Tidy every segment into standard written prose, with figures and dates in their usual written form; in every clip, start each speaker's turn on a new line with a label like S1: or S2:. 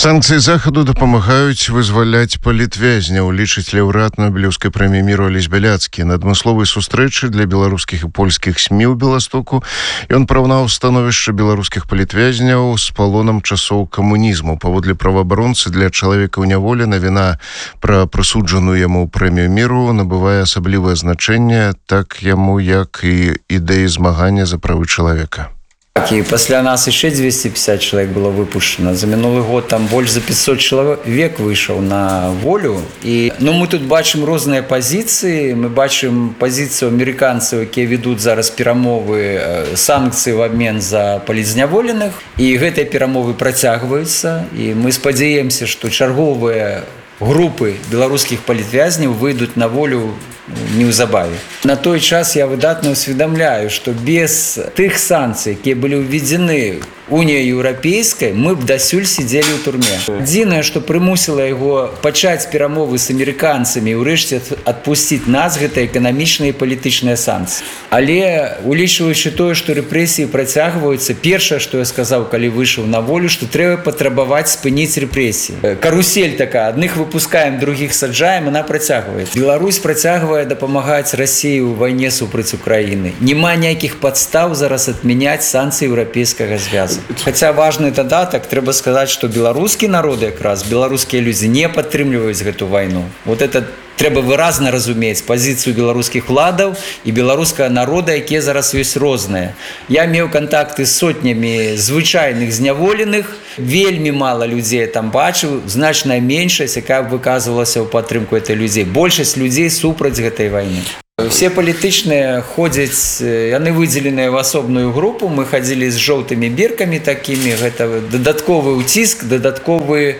S1: Санкцыі захаду дапамагаюць вызваляць палітвязняў, лічыць лаўрэат Нобелеўскай прэміі міру Алесь Бяляцкі. На адмысловай сустрэчы для беларускіх і польскіх СМІ ў Беластоку ён параўнаў становішча беларускіх палітвязняў з палонам часоў камунізму. Паводле праваабаронцы, для чалавека ў няволі навіна пра прысуджаную яму прэмію міру набывае асаблівае значэнне, так яму, як і ідэі змагання за правы чалавека.
S2: И после нас еще 250 человек было выпущено. За минулый год там больше за 500 человек вышел на волю. Мы тут бачим разные позиции. Мы бачим позицию американцев, которые ведут зараз перамовы санкций в обмен за палізняволеных. И гэтыя перамовы працягваюцца. И мы спадзяемся, что чарговые группы белорусских палітвязняў выйдут на волю неўзабаве. На той час я выдатна усведомляю, что без тых санкций, которые были введены Унией Европейской, мы б дасюль сидели ў турме. Адзінае, что прымусіла его пачаць перамовы с американцами и ўрэшце отпустить нас, гэта эканамічныя і палітычныя санкции. Але улічваючы тое, что рэпрэсіі працягваюцца, першае, что я сказал, калі вышел на волю, что трэба патрабаваць спыніць рэпрэсіі. Карусель такая, адных выпускаем, других саджаем, она працягваецца. Беларусь працягвае дапамагаць России ў вайне супраць Украины. Нема ніякіх падстаў зараз адмяняць санкцыі Еўрапейскага звязу. Хотя важный додаток, трэба сказать, что белорусские народы, якраз белорусские люди не падтрымліваюць гэту войну. Вот это трэба выразна разумець пазіцыю беларускіх уладаў і беларускага народа, якія зараз ёсць розныя. Я меў контакты з сотнямі звычайных зняволеных, вельмі мала людзей там бачыў, значная меншасць, якая выказвалася ў падтрымку этой людзей. Большасць людзей супраць гэтай вайны. Все палітычныя ходзяць, яны выдзеленыя ў асобную групу, мы хадзілі з жоўтымі біркамі такімі, гэта дадатковы ўціск, дадатковы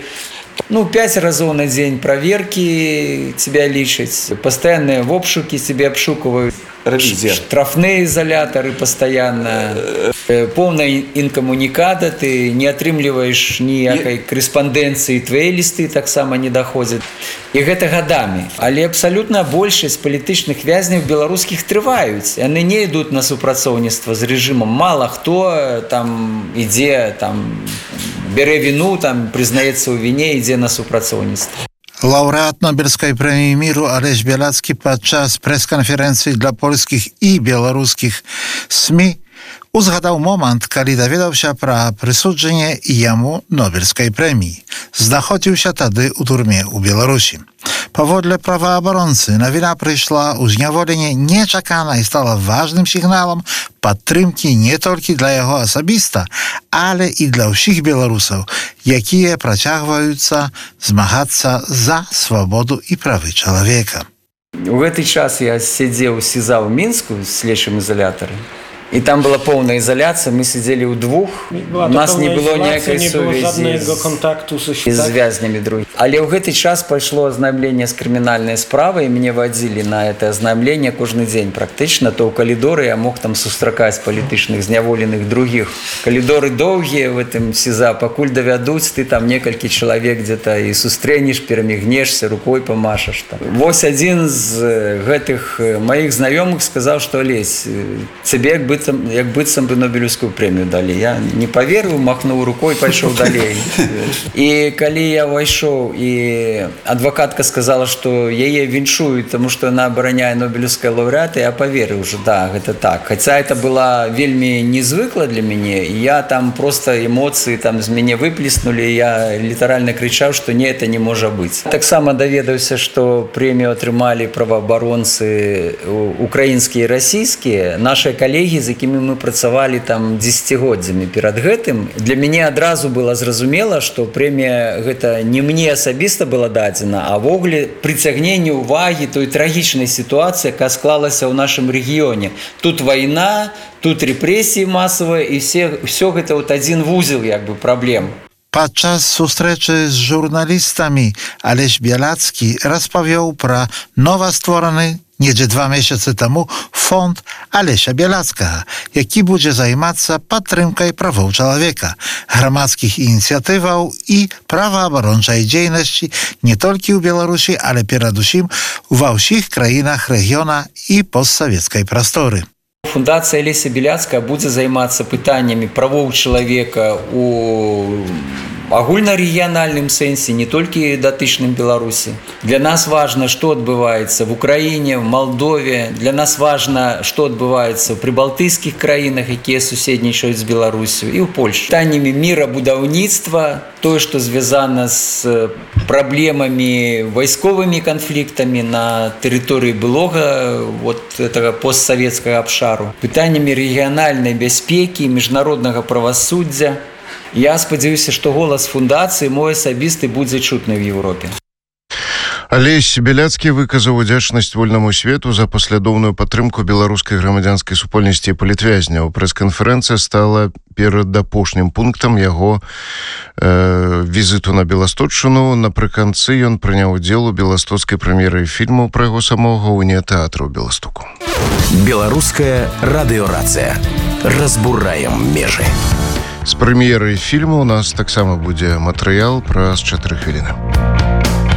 S2: 5 разоў на дзень праверкі тебя лічаць, пастаянныя обшукі тебе абшукваюць, штрафныя изолятары постоянно, полная инкоммуникада, ты не атрымліваеш ніякай корэспандэнцыі, твои листы таксама не доходят. І гэта гадамі. Але абсолютна большасць палітычных вязняў беларускіх трываюць. Яны не ідуць на супрацоўніцтва з рэжымам. Мало хто там ідзе, бярэ віну, прызнаецца ў віне, ідзе на супрацоўніцтва.
S3: Лаўрэат Нобелевской премии миру Алесь Бяляцкі падчас прэс-канферэнцыі для польскіх і беларускіх СМІ узгадаў момант, калі даведаўся пра прысуджанне яму Нобелевской прэміі. Знаходзіўся тады ў турме ў Беларусі. Паводле праваабаронцы, навіна прыйшла ў зняволенне нечакана і стала важным сігналам падтрымкі не толькі для яго асабіста, але і для ўсіх беларусаў, якія працягваюцца змагацца за свабоду і правы чалавека.
S2: У гэты час я сидзеў у СІЗА ў Мінску в следчым изоляторе. И там была полная изоляция, мы сидели удвух, у нас не было ніякай сувязі з вязнями других. Але ў гэты час пайшло ознайомление с криминальной справой, и мне водили на это ознайомление каждый день практично, то ў калідоры я мог там сустракаць палітычных зняволеных других. Калідоры доўгія в этом СІЗА, пакуль давядуць, ты там некалькі чалавек где-то и сустрэнеш, перамігнешься, рукой помашаш. Вось адзін з гэтых моих знаёмых сказал, что Олесь, тебе як быццам бы Нобелевскую премию дали. Я не поверил, махнул рукой, пайшоў далей. И калі я вайшоў, и адвокатка сказала, что яе віншуюць, потому что она абараняе Нобелевская лаўрэата, я поверил уже, да, гэта так. Хотя это было вельмі незвыкла для мяне, и я там просто эмоции з мяне выплеснули, и я літаральна крычаў, что не, это не можа быць. Таксама даведаўся, что премию атрымалі праваабаронцы украінскія і расійскія, наши коллеги, з якімі мы працавалі там дзесяцігоддзямі перад гэтым. Для мяне адразу было зразумела, што прэмія гэта не мне асабіста была дадзена, а ввогуле прыцягненне ўвагі той трагічнай сітуацыі, якая склалася ў нашым рэгіёне. Тут вайна, тут рэпрэсіі масавыя, і все гэта адзін вузел праблем.
S3: Падчас сустрэчы з журналістамі Алесь Бяляцкі распавёў пра новаствораны недзе 2 месяцы таму фонд Алеся Бяляцкага, які будзе займацца падтрымкай правоў чалавека, грамадскіх ініцыятываў і праваабарончай дзейнасці не толькі ў Беларусі, але перадусім ва ўсіх краінах рэгіёна і постсавецкай прасторы.
S2: Фундация Алеся Бяляцкага будзе займацца пытаннямі правоў чалавека у агульнарэгіянальным сэнсе, не толькі датычным Беларусі. Для нас важна, што адбываецца в Украіне, в Малдове. Для нас важна, што адбываецца в прыбалтыйскіх краінах, якія суседнічаюць з Беларусю, і ў Польшчы. Пытаннямі мірабудаўніцтва, тое, што звязана з праблемамі вайсковымі канфліктамі на тэрыторыі былога этого постсавецкага абшару, пытаннямі рэгіянальнай бяспекі, міжнароднага правасуддзя. Я спадзяюся, што голас фундацыі мой асабісты будзе чутны в Европе.
S1: Алесь Беляцкі выказаў удзячнасць вольнаму свету за паслядоўную падтрымку беларускай грамадзянскай супольнасці і палітвязняў. Прэс-канферэнцыя стала перад апошнім пунктам яго візіту на Беласточчыну. Напрыканцы ён прыняў удзел у беластоцкай прэм'еры фільму пра яго самога ў нетэатру ў Беластоку.
S4: Беларуская радыёрацыя. Разбураем межы.
S1: З прэм'еры фільму у нас таксама будзе матэрыял праз 4 хвіліны.